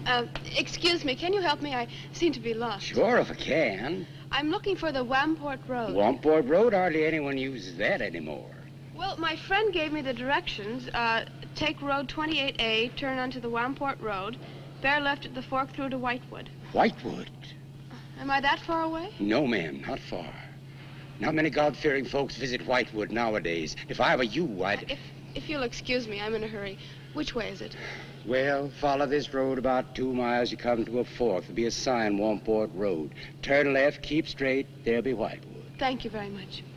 Excuse me, can you help me? I seem to be lost. Sure, if I can. I'm looking for the Wamport Road. Wamport Road? Hardly anyone uses that anymore. Well, my friend gave me the directions. Take Road 28A, turn onto the Wamport Road, bear left at the fork through to Whitewood. Whitewood? Am I that far away? No, ma'am, not far. Not many God-fearing folks visit Whitewood nowadays. If I were you, I'd... If you'll excuse me, I'm in a hurry. Which way is it? Well, follow this road about 2 miles. You come to a fork. There'll be a sign, Wamport Road. Turn left, keep straight. There'll be Whitewood. Thank you very much.